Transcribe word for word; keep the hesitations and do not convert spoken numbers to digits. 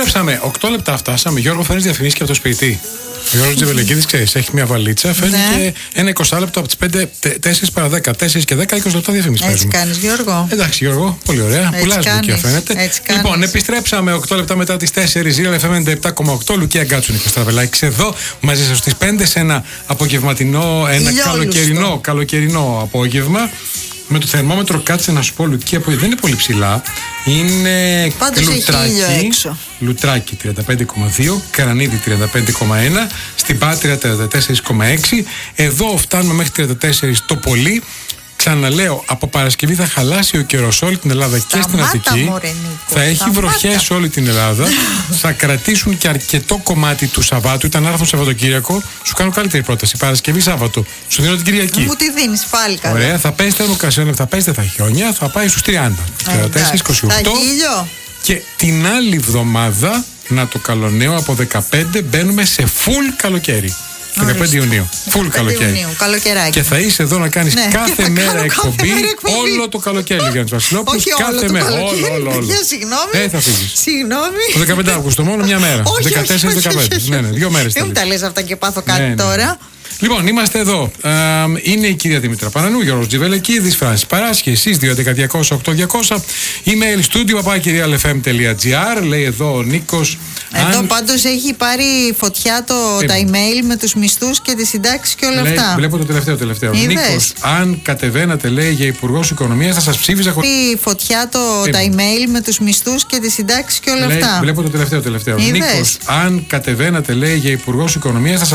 Επιστρέψαμε. οκτώ λεπτά φτάσαμε. Γιώργο, φέρνει διαφημίσεις και από το σπίτι. Ο Γιώργος Τζιβελεκίδης, ξέρεις, έχει μια βαλίτσα, φέρνει ναι. και ένα είκοσι λεπτό από τις πέντε, τέσσερα παρά δέκα, τέσσερα και δέκα, είκοσι λεπτά διαφημίσεις. Έτσι κάνεις, Γιώργο. Εντάξει, Γιώργο, πολύ ωραία. Πουλάς Λουκία, φαίνεται. Έτσι λοιπόν, κάνεις. επιστρέψαμε οκτώ λεπτά μετά τις τέσσερις, Real εφ εμ ενενήντα επτά κόμμα οκτώ, Λουκία Γκάτσου, Νίκος Στραβελάκης εδώ μαζί σας στις πέντε σε ένα απογευματινό, ένα καλοκαιρινό, καλοκαιρινό απόγευμα. Με το θερμόμετρο, κάτσε να σου πω, Λουκία, που δεν είναι πολύ ψηλά. Είναι πάντως Λουτράκι, έξω. Λουτράκι τριάντα πέντε κόμμα δύο, Καρανίδη τριάντα πέντε κόμμα ένα, στην Πάτρια τριάντα τέσσερα κόμμα έξι. Εδώ φτάνουμε μέχρι τριάντα τέσσερα το πολύ. Ξαναλέω, από Παρασκευή θα χαλάσει ο καιρός σε όλη την Ελλάδα. Σταμάτα, και στην Αττική. Μωρέ, Νίκο, θα έχει σταμάτα. βροχές σε όλη την Ελλάδα. Θα κρατήσουν και αρκετό κομμάτι του Σαββάτου. Ήταν άρθρο Σαββατοκύριακο. Σου κάνω καλύτερη πρόταση. Παρασκευή Σάββατο. Σου δίνω την Κυριακή. Μου τη δίνεις πάλι καλά. Ωραία, θα πέσει θερμοκρασία, θα πέσει τα χιόνια, θα πάει στους τριάντα. τριάντα τέσσερα είκοσι οκτώ. Θα έχει ήλιο. Και την άλλη εβδομάδα, να το καλονέω, από δεκαπέντε μπαίνουμε σε full καλοκαίρι. δεκαπέντε Ιουνίου. Φουλ καλοκαίρι. Και θα είσαι εδώ να κάνεις ναι, κάθε μέρα εκπομπή όλο το καλοκαίρι, Γιάννη Βασιλόπουλος. Κάθε μέρα. Όλο, όλο, όλο. Συγγνώμη. Δεν θα φύγεις. Συγγνώμη. Το δεκαπέντε Αυγούστου, μόνο μια μέρα. δεκατέσσερα δεκαπέντε. Ναι, ναι, δύο μέρες. Δεν μου τα λες αυτά και πάθω κάτι ναι, ναι. τώρα. Λοιπόν, είμαστε εδώ. Ε, είναι η κυρία Δήμητρα Πανανού, Γιώργος Τζιβελεκίδης, Φράνσης Παράσχη, εσείς δύο έντεκα διακόσια οκτώ διακόσια. Email studio παπάκι real f m dot g r. Λέει εδώ ο Νίκος. Εδώ αν... πάντως έχει πάρει φωτιά το, τα email με τους μισθούς και τις συντάξεις και όλα λέει, αυτά. Βλέπω το τελευταίο τελευταίο. Νίκος, αν κατεβαίνατε, λέει, για υπουργός οικονομίας, θα σας ψήφιζα χωρίς. Πάρει φωτιά το, τα email με τους μισθούς και τις συντάξεις και όλα λέει, αυτά. Βλέπω το τελευταίο τελευταίο. Νίκος, αν κατεβαίνατε, λέει, για υπουργός οικονομίας, θα σας